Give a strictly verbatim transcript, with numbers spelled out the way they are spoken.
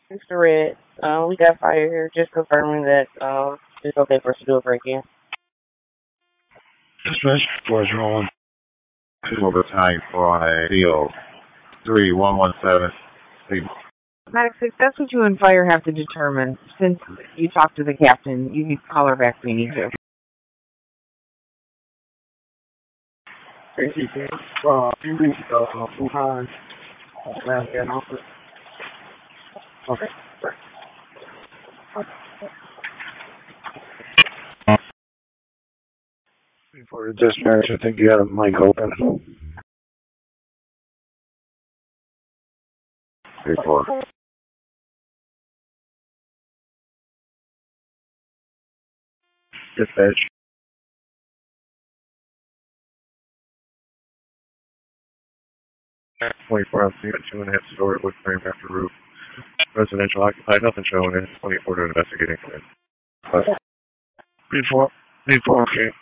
Mister Red, uh, we got fire here. Just confirming that uh, it's okay for us to do a break-in. Dispatch force rolling two overtime for a deal three one one seven. Maddox six, that's what you and fire have to determine. Since you talked to the captain, you can call her back when you need to. Thank you, uh, you reached, uh, full time. Last get office. Okay. For the dispatch, I think you had a mic open. Before. Dispatch. twenty-four hours, two and a half story wood frame after roof. Residential occupied, nothing showing in. twenty-four to investigating. Before, before, okay.